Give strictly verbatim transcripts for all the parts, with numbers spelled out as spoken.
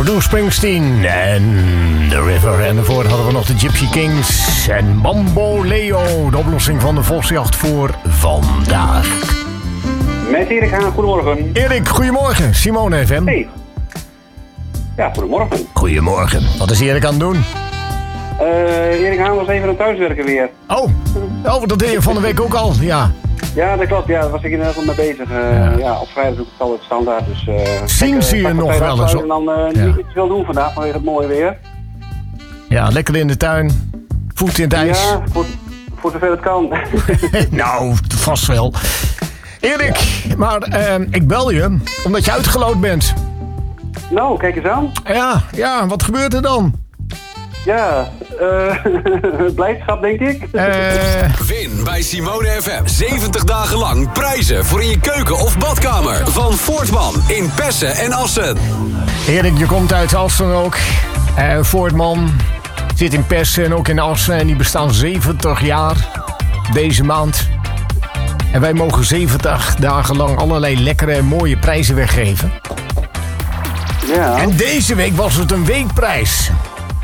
Bruce Springsteen en The River. En daarvoor hadden we nog de Gypsy Kings en Bamboleo. De oplossing van de Vosjacht voor vandaag. Met Erik Haan, goedemorgen. Erik, goedemorgen. Simone F M. Hey. Ja, goedemorgen. Goedemorgen. Wat is Erik aan het doen? Uh, Erik Haan was even aan het thuiswerken weer. Oh. oh, dat deed je van de week ook al, ja. Ja, dat klopt. Ja, daar was ik inderdaad al mee bezig. Uh, ja. ja, op vrijdag doe ik het altijd standaard. Dus, uh, zien ze je nog wel eens op? En dan uh, ja. niet iets veel doen vandaag vanwege het mooie weer. Ja, lekker in de tuin. Voet in het ijs. Ja, voor, voor zoveel het kan. Nou, vast wel. Erik, ja. maar uh, ik bel je omdat je uitgeloot bent. Nou, kijk eens aan. Ja, ja, wat gebeurt er dan? Ja, uh, blijdschap denk ik. Uh... Win bij Simone F M zeventig dagen lang prijzen voor in je keuken of badkamer. Van Voortman in Pessen en Assen. Erik, je komt uit Assen ook. Uh, Voortman zit in Pessen en ook in Assen. En die bestaan zeventig jaar deze maand. En wij mogen zeventig dagen lang allerlei lekkere en mooie prijzen weggeven. Ja. En deze week was het een weekprijs.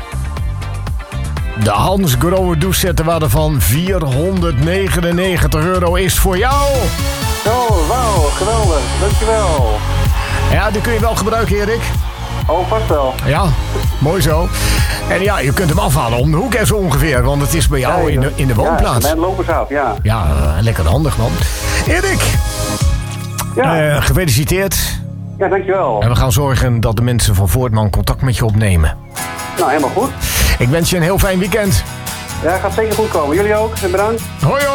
De Hans Grohe doucheset ter waarde van vierhonderdnegenennegentig euro is voor jou. Oh, wauw, geweldig. Dankjewel. Ja, die kun je wel gebruiken, Erik. Oh, vast wel. Ja, mooi zo. En ja, je kunt hem afhalen om de hoek en zo ongeveer, want het is bij jou ja, in, de, in de woonplaats. Ja, mijn lopers af, ja. Ja, uh, lekker handig, man. Erik, ja. uh, gefeliciteerd. Ja, dankjewel. En we gaan zorgen dat de mensen van Voortman contact met je opnemen. Nou, helemaal goed. Ik wens je een heel fijn weekend. Ja, gaat zeker goed komen. Jullie ook. En bedankt. Hoi, hoi.